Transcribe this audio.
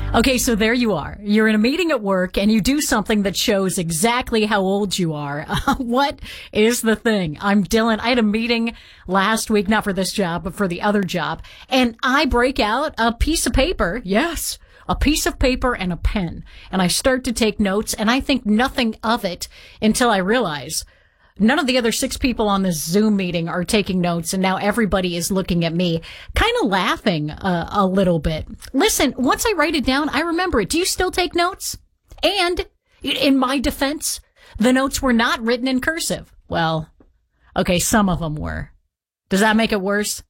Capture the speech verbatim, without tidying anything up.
Okay, so there you are. You're in a meeting at work and you do something that shows exactly how old you are. Uh, what is the thing? I'm Dylan. I had a meeting last week, not for this job, but for the other job. And I break out a piece of paper. Yes, a piece of paper and a pen. And I start to take notes and I think nothing of it until I realize none of the other six people on this Zoom meeting are taking notes, and now everybody is looking at me, kind of laughing uh, a little bit. Listen, once I write it down, I remember it. Do you still take notes? And in my defense, the notes were not written in cursive. Well, okay, some of them were. Does that make it worse?